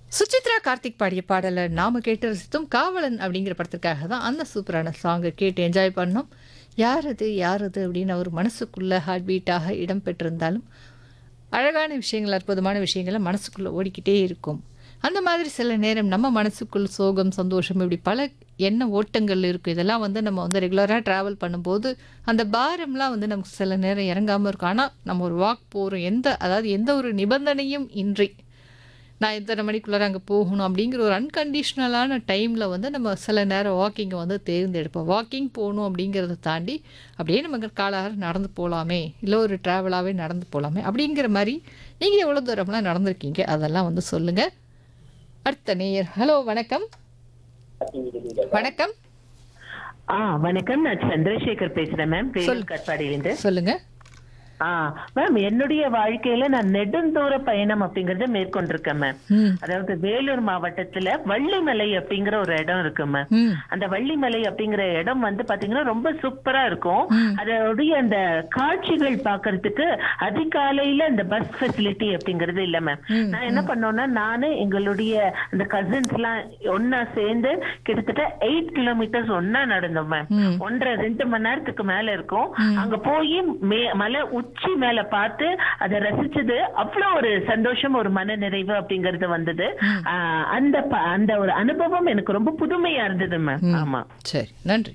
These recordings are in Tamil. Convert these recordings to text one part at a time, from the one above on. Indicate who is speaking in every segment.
Speaker 1: சுசித்ரா கார்த்திக் பாடிய பாடலை நாம கேட்டு ரசித்தோம். காவலன் அப்படிங்கிற படத்திற்காக தான் அந்த சூப்பரான சாங்கை கேட்டு என்ஜாய் பண்ணோம். யார் அது யார் அது அப்படின்னு அவர் மனசுக்குள்ளே ஹார்ட் பீட்டாக இடம் பெற்றிருந்தாலும் அழகான விஷயங்கள், அற்புதமான விஷயங்களை மனசுக்குள்ளே ஓடிக்கிட்டே இருக்கும். அந்த மாதிரி சில நேரம் நம்ம மனசுக்குள் சோகம், சந்தோஷம், இப்படி பல எண்ண ஓட்டங்கள் இருக்கும். இதெல்லாம் நம்ம ரெகுலராக ட்ராவல் பண்ணும்போது அந்த பாரம்லாம் நமக்கு சில நேரம் இறங்காமல் இருக்கும். ஆனால் நம்ம ஒரு வாக் போகிறோம், எந்த ஒரு நிபந்தனையும் இன்றி நான் இத்தனை மணிக்குள்ளார அங்கே போகணும் அப்படிங்கிற ஒரு அன்கண்டிஷ்னலான டைமில் நம்ம சில நேரம் வாக்கிங்கை தேர்ந்தெடுப்போம். வாக்கிங் போகணும் அப்படிங்கிறத தாண்டி அப்படியே நம்ம காலார நடந்து போகலாமே, இல்லை ஒரு ட்ராவலாகவே நடந்து போகலாமே அப்படிங்கிற மாதிரி நீங்கள் எவ்வளோ தூரம்லாம் நடந்திருக்கீங்க அதெல்லாம் சொல்லுங்கள். அடுத்த நேயர். ஹலோ, வணக்கம். வணக்கம்.
Speaker 2: வணக்கம். நான் சந்திரசேகர் பேசுறேன் மேம், கட்பாடியிலிருந்து.
Speaker 1: சொல்லுங்க.
Speaker 2: மேம், என்னுடைய வாழ்க்கையில நான் நெடுந்தூர பயணம் அப்படிங்கறத மேற்கொண்டிருக்கேன் மேம். அதாவது வேலூர் மாவட்டத்துல வள்ளிமலை அப்படிங்கிற ஒரு இடம் இருக்கு மேம். அந்த வள்ளிமலை அப்படிங்கிற இடம் பாத்தீங்கன்னா ரொம்ப சூப்பரா இருக்கும். அதோடைய அந்த காட்சிகள் பாக்குறதுக்கு அதிகாலையில அந்த பஸ் ஃபெசிலிட்டி அப்படிங்கறது இல்ல மேம். நான் என்ன பண்ணோம்னா, நானு எங்களுடைய அந்த கசின்ஸ் எல்லாம் ஒன்னா சேர்ந்து கிட்டத்தட்ட 8 கிலோமீட்டர்ஸ் ஒன்னா நடந்தோம் மேம். 1.5-2 மணி நேரத்துக்கு மேல இருக்கும். அங்க போய் மலை உச்சி மேல பார்த்து அதை ரசிச்சது அவ்வளவு ஒரு சந்தோஷம், ஒரு மன நிறைவு அப்படிங்கறது வந்தது. அந்த ஒரு அனுபவம் எனக்கு ரொம்ப புதுமையா இருந்தது மேம். ஆமா,
Speaker 1: சரி, நன்றி.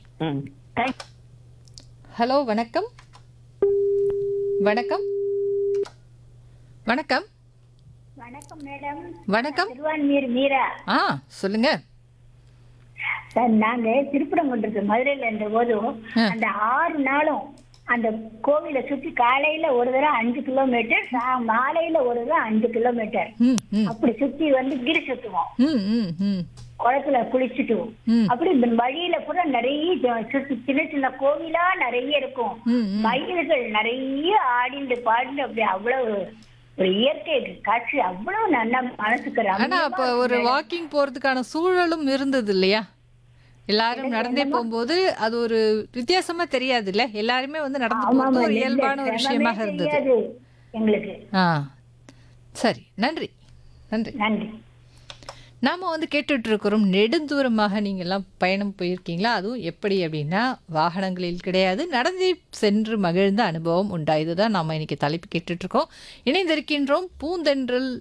Speaker 1: ஹலோ, வணக்கம். வணக்கம். வணக்கம்.
Speaker 3: வணக்கம் மேடம்.
Speaker 1: வணக்கம்.
Speaker 3: திருவான்மீர் மீரா.
Speaker 1: சொல்லுங்க
Speaker 3: சார், நாங்க திருப்படம் கொண்டிருக்கோம் மதுரையில இருந்த போதும் அந்த 6 நாளும் அந்த கோவிலை சுத்தி காலையில ஒரு தடவை 5 கிலோமீட்டர், மாலையில ஒரு தடவை 5 கிலோமீட்டர் அப்படி சுத்தி கிரி சுத்துவோம். குளத்துல குளிச்சுட்டு அப்படி இந்த வழியில கூட நிறைய சுத்தி சின்ன சின்ன கோவிலா நிறைய இருக்கும். மயில்கள் நிறைய ஆடிண்டு பாடிண்டு அப்படி அவ்வளவு ஒரு இயற்கை காட்சி, அவ்வளவு நல்லா மனசுக்கு.
Speaker 1: ஆனா அப்ப ஒரு வாக்கிங் போறதுக்கான சூழலும் இருந்தது இல்லையா? எல்லாரும் நடந்தே போகும்போது அது ஒரு வித்தியாசமா தெரியாது இல்ல? எல்லாருமே நடந்து போறது ஒரு இயல்பான ஒரு விஷயமாக இருந்தது
Speaker 3: எங்களுக்கு.
Speaker 1: சரி, நன்றி. நன்றி.
Speaker 3: நன்றி.
Speaker 1: நாம கேட்டுட்டு இருக்கிறோம், நெடுந்தூரமாக நீங்க எல்லாம் பயணம் போயிருக்கீங்களா? அதுவும் எப்படி அப்படின்னா வாகனங்களில் கிடையாது, நடந்தே சென்று மகிழ்ந்த அனுபவம் உண்டா? இதுதான் நாம இன்னைக்கு தலைப்பு கேட்டுட்டு இருக்கோம். இணைந்திருக்கின்றோம் பூந்தென்றல்